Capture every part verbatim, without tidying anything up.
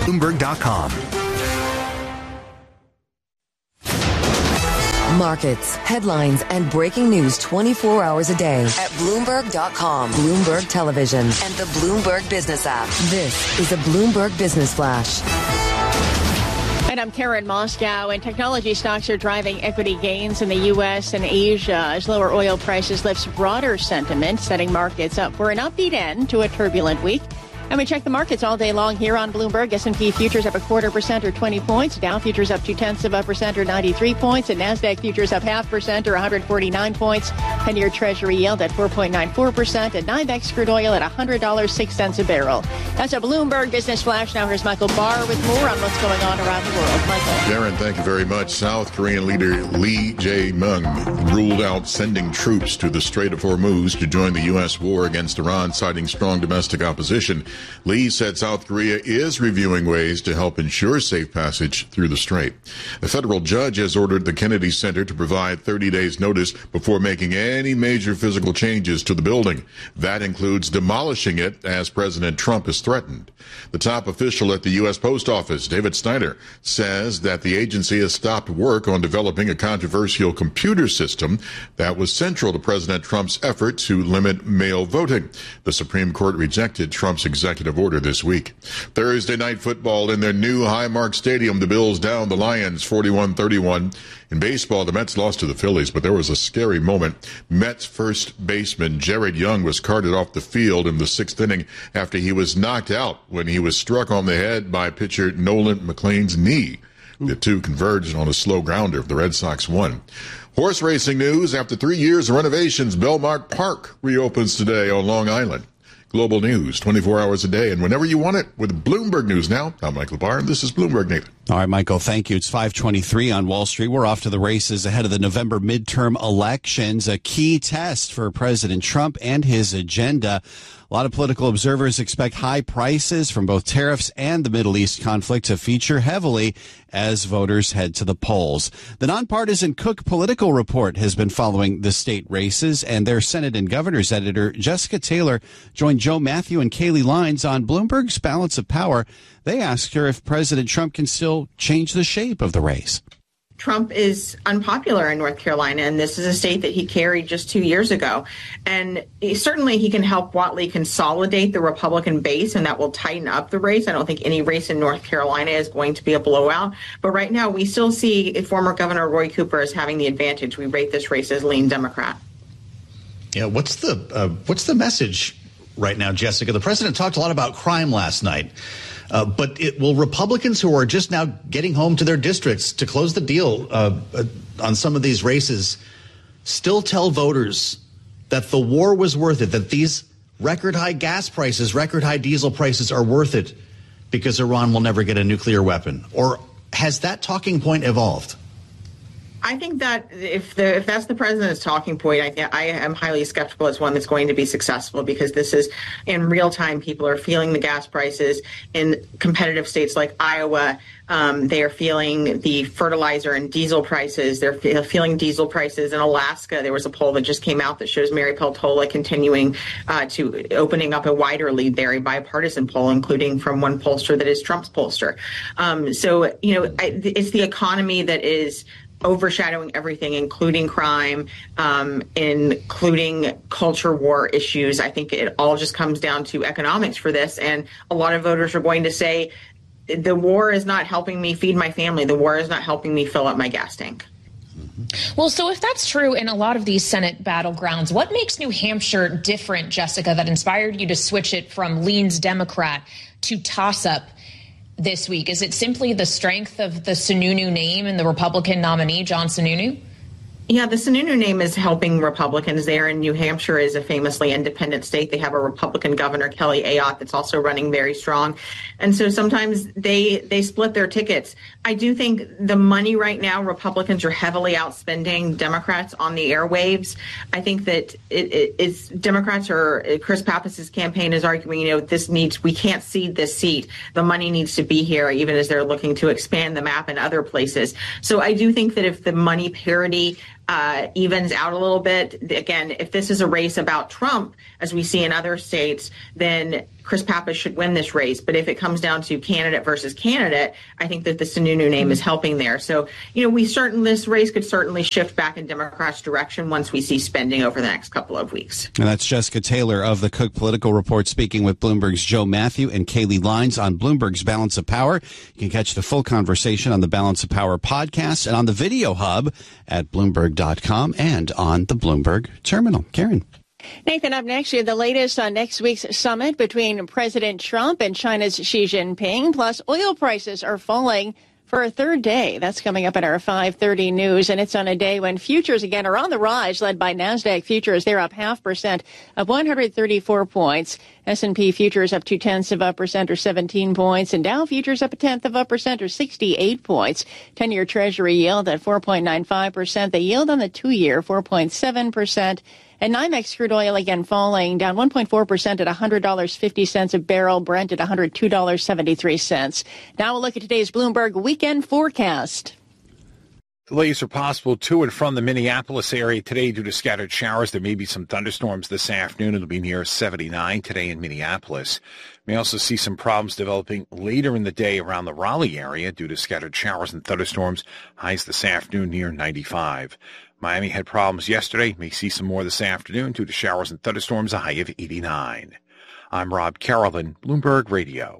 Bloomberg dot com. Markets, headlines, and breaking news twenty-four hours a day at Bloomberg dot com, Bloomberg Television, and the Bloomberg Business app. This is a Bloomberg Business Flash. And I'm Karen Moscow, and technology stocks are driving equity gains in the U S and Asia as lower oil prices lifts broader sentiment, setting markets up for an upbeat end to a turbulent week. And we check the markets all day long here on Bloomberg. S and P futures up a quarter percent or twenty points. Dow futures up two tenths of a percent or ninety-three points. And NASDAQ futures up half percent or one hundred forty-nine points. ten-year Treasury yield at four point nine four percent. And NYMEX crude oil at one hundred dollars and six cents a barrel. That's a Bloomberg Business Flash. Now here's Michael Barr with more on what's going on around the world. Michael. Darren, thank you very much. South Korean leader Lee Jae-myung ruled out sending troops to the Strait of Hormuz to join the U S war against Iran, citing strong domestic opposition. Lee said South Korea is reviewing ways to help ensure safe passage through the strait. A federal judge has ordered the Kennedy Center to provide thirty days notice before making any major physical changes to the building. That includes demolishing it, as President Trump has threatened. The top official at the U S Post Office, David Snyder, says that the agency has stopped work on developing a controversial computer system that was central to President Trump's effort to limit mail voting. The Supreme Court rejected Trump's executive order this week. Thursday night football in their new Highmark Stadium. The Bills down the Lions forty-one thirty-one. In baseball, the Mets lost to the Phillies, but there was a scary moment. Mets first baseman Jared Young was carted off the field in the sixth inning after he was knocked out when he was struck on the head by pitcher Nolan McLean's knee. The two converged on a slow grounder. The Red Sox won. Horse racing news. After three years of renovations, Belmont Park reopens today on Long Island. Global news, twenty-four hours a day, and whenever you want it, with Bloomberg News Now. I'm Michael Barr, and this is Bloomberg Nathan. All right, Michael, thank you. It's five twenty-three on Wall Street. We're off to the races ahead of the November midterm elections, a key test for President Trump and his agenda. A lot of political observers expect high prices from both tariffs and the Middle East conflict to feature heavily as voters head to the polls. The nonpartisan Cook Political Report has been following the state races, and their Senate and Governor's editor, Jessica Taylor, joined Joe Matthew and Kaylee Lines on Bloomberg's Balance of Power. They asked her if President Trump can still change the shape of the race. Trump is unpopular in North Carolina, and this is a state that he carried just two years ago. And he, certainly he can help Whatley consolidate the Republican base, and that will tighten up the race. I don't think any race in North Carolina is going to be a blowout. But right now, we still see former Governor Roy Cooper as having the advantage. We rate this race as lean Democrat. Yeah, what's the uh, what's the message right now, Jessica? The president talked a lot about crime last night. Uh, but it, will Republicans who are just now getting home to their districts to close the deal uh, uh, on some of these races still tell voters that the war was worth it, that these record high gas prices, record high diesel prices are worth it because Iran will never get a nuclear weapon? Or has that talking point evolved? I think that if the if that's the president's talking point, I th- I am highly skeptical it's one that's going to be successful, because this is in real time. People are feeling the gas prices in competitive states like Iowa. Um, they are feeling the fertilizer and diesel prices. They're fe- feeling diesel prices in Alaska. There was a poll that just came out that shows Mary Peltola continuing uh, to opening up a wider lead there, a bipartisan poll, including from one pollster that is Trump's pollster. Um, so, you know, I, it's the economy that is overshadowing everything, including crime, um, including culture war issues. I think it all just comes down to economics for this. And a lot of voters are going to say, the war is not helping me feed my family. The war is not helping me fill up my gas tank. Well, so if that's true in a lot of these Senate battlegrounds, what makes New Hampshire different, Jessica, that inspired you to switch it from leans Democrat to toss-up this week? Is it simply the strength of the Sununu name and the Republican nominee, John Sununu? Yeah, the Sununu name is helping Republicans there, and New Hampshire is a famously independent state. They have a Republican governor, Kelly Ayotte, that's also running very strong. And so sometimes they they split their tickets. I do think the money right now, Republicans are heavily outspending Democrats on the airwaves. I think that it, it, it's Democrats are, Chris Pappas's campaign is arguing, you know, this needs, we can't cede this seat. The money needs to be here, even as they're looking to expand the map in other places. So I do think that if the money parity Uh, evens out a little bit. Again, if this is a race about Trump, as we see in other states, then Chris Pappas should win this race. But if it comes down to candidate versus candidate, I think that the Sununu name is helping there. So, you know, we certainly, this race could certainly shift back in Democrats' direction once we see spending over the next couple of weeks. And that's Jessica Taylor of the Cook Political Report speaking with Bloomberg's Joe Matthew and Kaylee Lines on Bloomberg's Balance of Power. You can catch the full conversation on the Balance of Power podcast and on the Video Hub at Bloomberg dot com and on the Bloomberg Terminal. Karen. Nathan, up next, you have the latest on next week's summit between President Trump and China's Xi Jinping. Plus, oil prices are falling for a third day. That's coming up in our five thirty news, and it's on a day when futures again are on the rise, led by NASDAQ futures. They're up half percent, up one hundred thirty-four points. S and P futures up two tenths of a percent or seventeen points, and Dow futures up a tenth of a percent or sixty-eight points. ten-year Treasury yield at four point nine five percent. The yield on the two-year, four point seven percent. And NYMEX crude oil again falling, down one point four percent at one hundred dollars and fifty cents a barrel. Brent at one hundred two dollars and seventy-three cents. Now we'll look at today's Bloomberg weekend forecast. Delays are possible to and from the Minneapolis area today due to scattered showers. There may be some thunderstorms this afternoon. It'll be near seventy-nine today in Minneapolis. May also see some problems developing later in the day around the Raleigh area due to scattered showers and thunderstorms. Highs this afternoon near ninety-five. Miami had problems yesterday. May see some more this afternoon due to showers and thunderstorms, a high of eighty-nine. I'm Rob Carolyn, Bloomberg Radio.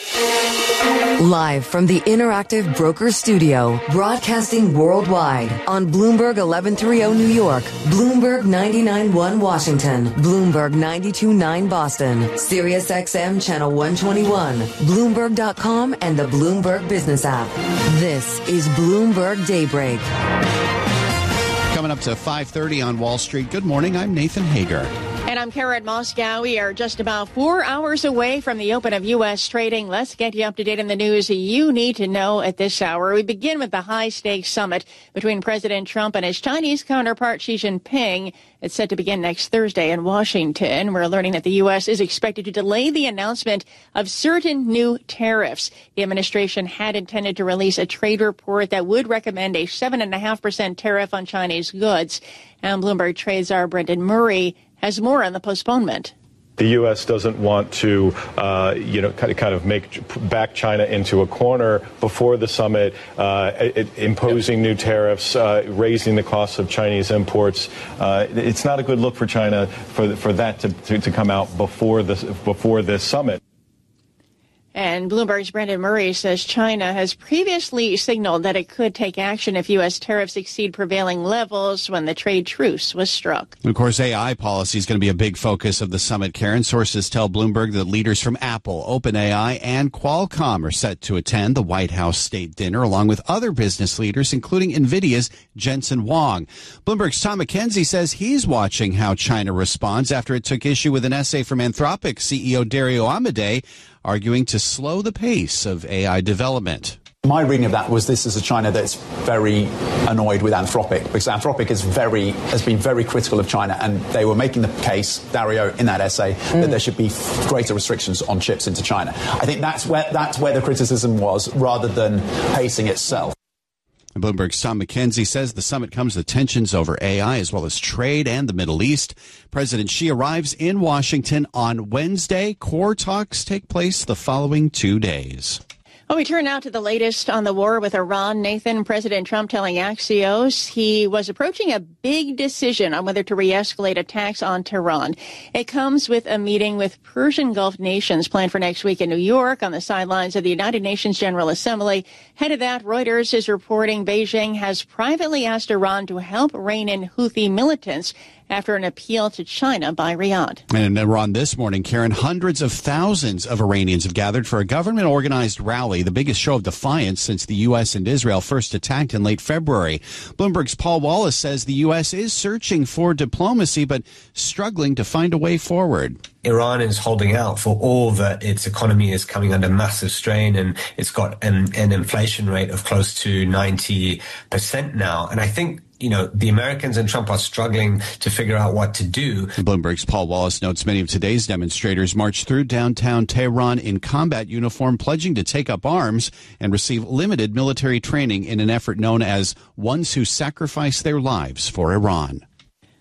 Live from the Interactive Broker Studio, broadcasting worldwide on Bloomberg eleven thirty New York, Bloomberg ninety-nine point one Washington, Bloomberg ninety-two point nine Boston, Sirius X M Channel one twenty-one, Bloomberg dot com, and the Bloomberg Business app. This is Bloomberg Daybreak. Coming up to five thirty on Wall Street. Good morning. I'm Nathan Hager. And I'm Karen Moscow. We are just about four hours away from the open of U S trading. Let's get you up to date on the news you need to know at this hour. We begin with the high-stakes summit between President Trump and his Chinese counterpart Xi Jinping. It's set to begin next Thursday in Washington. We're learning that the U S is expected to delay the announcement of certain new tariffs. The administration had intended to release a trade report that would recommend a seven point five percent tariff on Chinese goods. And Bloomberg trade czar Brendan Murray has more on the postponement. The U S doesn't want to, uh, you know, kind of, kind of make back China into a corner before the summit, uh, it, imposing new tariffs, uh, raising the cost of Chinese imports. Uh, it's not a good look for China for for that to, to, to come out before this before this summit. And Bloomberg's Brendan Murray says China has previously signaled that it could take action if U S tariffs exceed prevailing levels when the trade truce was struck. Of course, A I policy is going to be a big focus of the summit. Karen, sources tell Bloomberg that leaders from Apple, OpenAI, and Qualcomm are set to attend the White House state dinner, along with other business leaders, including NVIDIA's Jensen Huang. Bloomberg's Tom McKenzie says he's watching how China responds after it took issue with an essay from Anthropic C E O Dario Amodei, arguing to slow the pace of A I development. My reading of that was this is a China that's very annoyed with Anthropic, because Anthropic is very has been very critical of China, and they were making the case, Dario, in that essay, mm. that there should be greater restrictions on chips into China. I think that's where that's where the criticism was, rather than pacing itself. Bloomberg's Tom McKenzie says the summit comes with tensions over A I as well as trade and the Middle East. President Xi arrives in Washington on Wednesday. Core talks take place the following two days. Well, we turn now to the latest on the war with Iran. Nathan, President Trump telling Axios he was approaching a big decision on whether to re-escalate attacks on Tehran. It comes with a meeting with Persian Gulf nations planned for next week in New York on the sidelines of the United Nations General Assembly. Ahead of that, Reuters is reporting Beijing has privately asked Iran to help rein in Houthi militants after an appeal to China by Riyadh. And in Iran this morning, Karen, hundreds of thousands of Iranians have gathered for a government-organized rally, the biggest show of defiance since the U S and Israel first attacked in late February. Bloomberg's Paul Wallace says the U S is searching for diplomacy, but struggling to find a way forward. Iran is holding out for all that its economy is coming under massive strain, and it's got an, an inflation rate of close to ninety percent now. And I think, you know, the Americans and Trump are struggling to figure out what to do. Bloomberg's Paul Wallace notes many of today's demonstrators marched through downtown Tehran in combat uniform, pledging to take up arms and receive limited military training in an effort known as Ones Who Sacrifice Their Lives for Iran.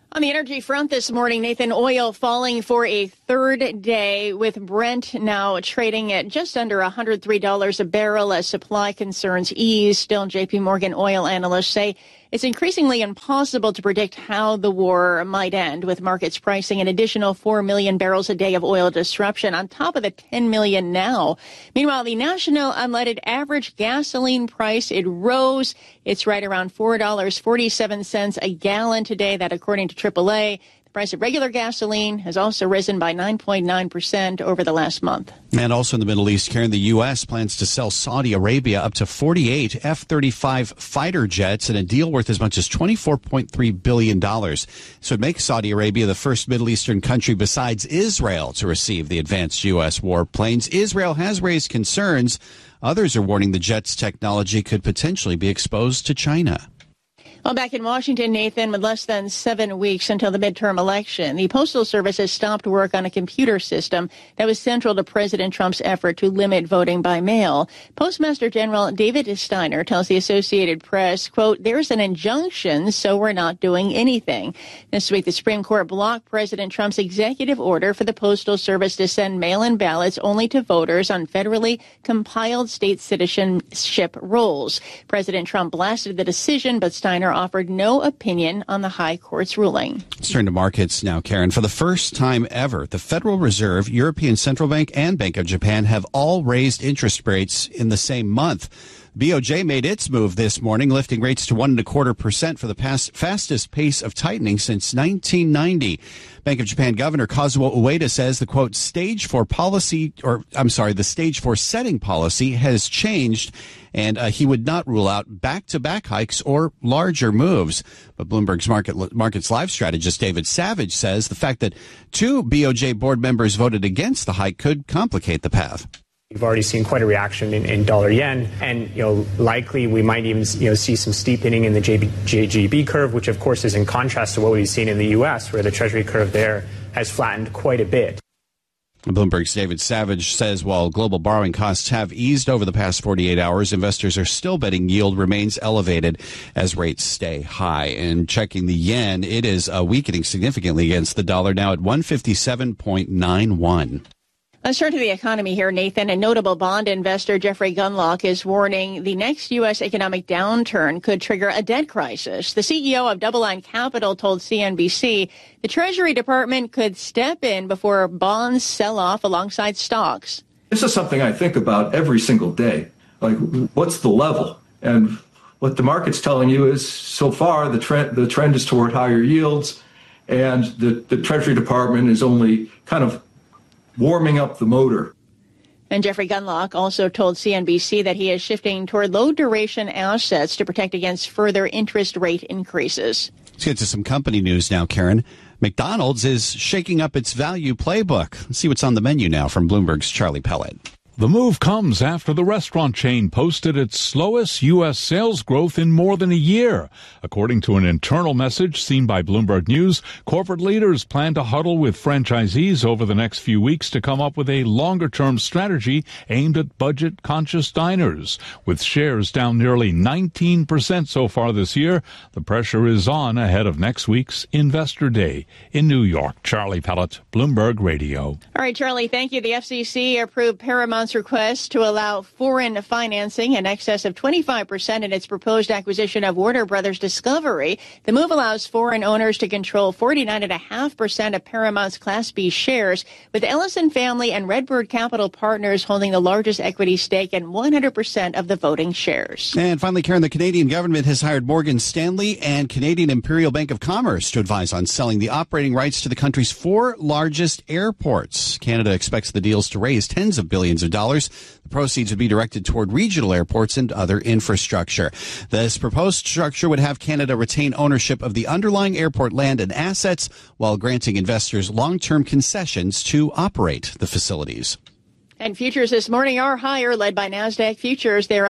On the energy front this morning, Nathan, oil falling for a third day with Brent now trading at just under one hundred three dollars a barrel as supply concerns ease. Still, J P Morgan oil analysts say it's increasingly impossible to predict how the war might end, with markets pricing an additional four million barrels a day of oil disruption on top of the ten million now. Meanwhile, the national unleaded average gasoline price, it rose. It's right around four dollars and forty-seven cents a gallon today. That according to triple A. The price of regular gasoline has also risen by nine point nine percent over the last month. And also in the Middle East, Karen, the U S plans to sell Saudi Arabia up to forty-eight F thirty-five fighter jets in a deal worth as much as twenty-four point three billion dollars. So it makes Saudi Arabia the first Middle Eastern country besides Israel to receive the advanced U S warplanes. Israel has raised concerns. Others are warning the jet's technology could potentially be exposed to China. Well, back in Washington, Nathan, with less than seven weeks until the midterm election, the Postal Service has stopped work on a computer system that was central to President Trump's effort to limit voting by mail. Postmaster General David Steiner tells the Associated Press, quote, there's an injunction, so we're not doing anything. This week, the Supreme Court blocked President Trump's executive order for the Postal Service to send mail-in ballots only to voters on federally compiled state citizenship rolls. President Trump blasted the decision, but Steiner offered no opinion on the high court's ruling. Let's turn to markets now, Karen. For the first time ever, the Federal Reserve, European Central Bank, and Bank of Japan have all raised interest rates in the same month. B O J made its move this morning, lifting rates to one and a quarter percent for the past fastest pace of tightening since nineteen ninety. Bank of Japan Governor Kazuo Ueda says the quote stage for policy, or I'm sorry, the stage for setting policy has changed, and uh, he would not rule out back-to-back hikes or larger moves. But Bloomberg's market markets live strategist David Savage says the fact that two B O J board members voted against the hike could complicate the path. We've already seen quite a reaction in, in dollar yen, and you know, likely we might even you know see some steepening in the J G B curve, which of course is in contrast to what we've seen in the U S, where the Treasury curve there has flattened quite a bit. Bloomberg's David Savage says while global borrowing costs have eased over the past forty-eight hours, investors are still betting yield remains elevated as rates stay high. And checking the yen, it is uh, weakening significantly against the dollar, now at one fifty-seven point nine one. Let's turn to the economy here, Nathan. A notable bond investor, Jeffrey Gundlach, is warning the next U S economic downturn could trigger a debt crisis. The C E O of Double Line Capital told C N B C the Treasury Department could step in before bonds sell off alongside stocks. This is something I think about every single day. Like, what's the level? And what the market's telling you is, so far, the trend, the trend is toward higher yields, and the, the Treasury Department is only kind of warming up the motor. And Jeffrey Gundlach also told C N B C that he is shifting toward low-duration assets to protect against further interest rate increases. Let's get to some company news now, Karen. McDonald's is shaking up its value playbook. Let's see what's on the menu now from Bloomberg's Charlie Pellet. The move comes after the restaurant chain posted its slowest U S sales growth in more than a year. According to an internal message seen by Bloomberg News, corporate leaders plan to huddle with franchisees over the next few weeks to come up with a longer-term strategy aimed at budget-conscious diners. With shares down nearly nineteen percent so far this year, the pressure is on ahead of next week's Investor Day in New York. Charlie Pellet, Bloomberg Radio. All right, Charlie, thank you. The F C C approved Paramount's request to allow foreign financing in excess of twenty-five percent in its proposed acquisition of Warner Brothers Discovery. The move allows foreign owners to control forty-nine point five percent of Paramount's Class B shares, with Ellison Family and Redbird Capital Partners holding the largest equity stake and one hundred percent of the voting shares. And finally, Karen, the Canadian government has hired Morgan Stanley and Canadian Imperial Bank of Commerce to advise on selling the operating rights to the country's four largest airports. Canada expects the deals to raise tens of billions of dollars. The proceeds would be directed toward regional airports and other infrastructure. This proposed structure would have Canada retain ownership of the underlying airport land and assets while granting investors long-term concessions to operate the facilities. And futures this morning are higher, led by NASDAQ futures. They're